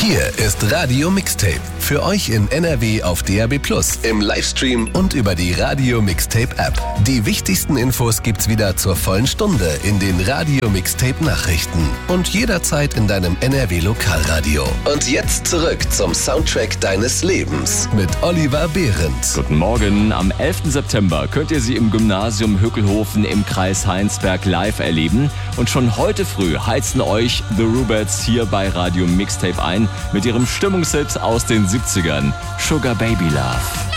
Hier ist Radio Mixtape. Für euch in NRW auf DAB+, im Livestream und über die Radio Mixtape App. Die wichtigsten Infos gibt's wieder zur vollen Stunde in den Radio Mixtape Nachrichten und jederzeit in deinem NRW Lokalradio. Und jetzt zurück zum Soundtrack deines Lebens mit Oliver Behrendt. Guten Morgen. Am 11. September könnt ihr sie im Gymnasium Hückelhofen im Kreis Heinsberg live erleben. Und schon heute früh heizen euch The Rubettes hier bei Radio Mixtape ein mit ihrem Stimmungshit aus den 70ern, Sugar Baby Love.